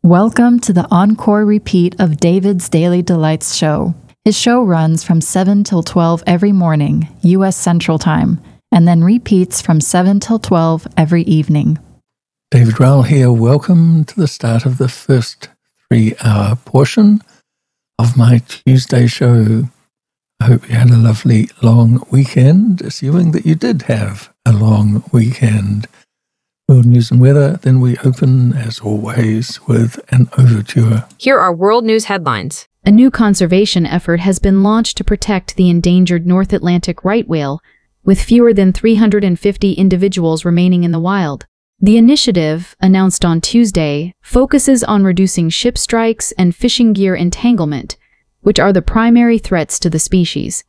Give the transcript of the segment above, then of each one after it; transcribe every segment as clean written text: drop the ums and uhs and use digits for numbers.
Welcome to the encore repeat of David's Daily Delights show. His show runs from 7 till 12 every morning, U.S. Central Time, and then repeats from 7 till 12 every evening. David Rowell here. Welcome to the start of the first 3-hour portion of my Tuesday show. I hope you had a lovely long weekend, assuming that you did have a long weekend. World news and weather, then we open, as always, with an overture. Here are world news headlines. A new conservation effort has been launched to protect the endangered North Atlantic right whale, with fewer than 350 individuals remaining in the wild. The initiative, announced on Tuesday, focuses on reducing ship strikes and fishing gear entanglement, which are the primary threats to the species.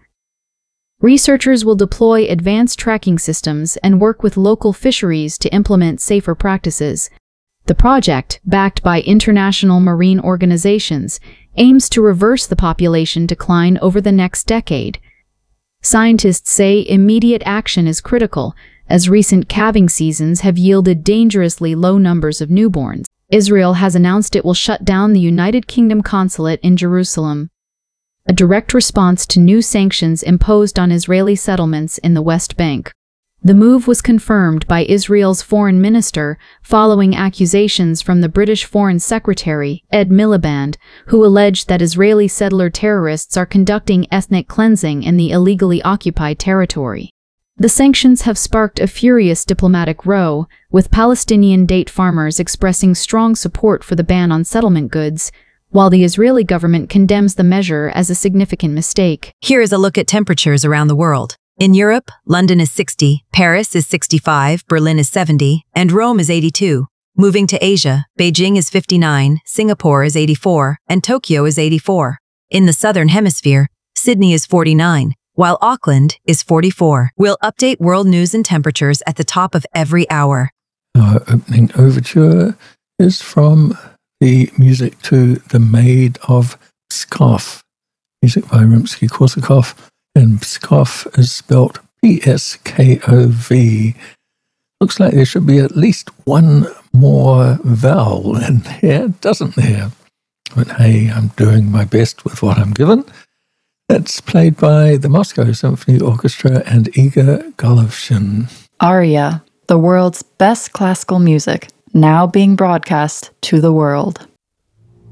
Researchers will deploy advanced tracking systems and work with local fisheries to implement safer practices. The project, backed by international marine organizations, aims to reverse the population decline over the next decade. Scientists say immediate action is critical, as recent calving seasons have yielded dangerously low numbers of newborns. Israel has announced it will shut down the United Kingdom consulate in Jerusalem, a direct response to new sanctions imposed on Israeli settlements in the West Bank. The move was confirmed by Israel's foreign minister following accusations from the British Foreign Secretary, Ed Miliband, who alleged that Israeli settler terrorists are conducting ethnic cleansing in the illegally occupied territory. The sanctions have sparked a furious diplomatic row, with Palestinian date farmers expressing strong support for the ban on settlement goods, while the Israeli government condemns the measure as a significant mistake. Here is a look at temperatures around the world. In Europe, London is 60, Paris is 65, Berlin is 70, and Rome is 82. Moving to Asia, Beijing is 59, Singapore is 84, and Tokyo is 84. In the Southern Hemisphere, Sydney is 49, while Auckland is 44. We'll update world news and temperatures at the top of every hour. Our opening overture is from the music to The Maid of Pskov, music by Rimsky-Korsakov, and Pskov is spelt P-S-K-O-V. Looks like there should be at least one more vowel in there, doesn't there? But hey, I'm doing my best with what I'm given. It's played by the Moscow Symphony Orchestra and Igor Golovshin. Aria, the world's best classical music, now being broadcast to the world.